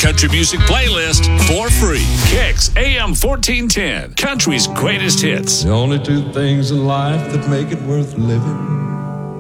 country music playlist for free. Kicks AM 1410, country's greatest hits. The only two things in life that make it worth living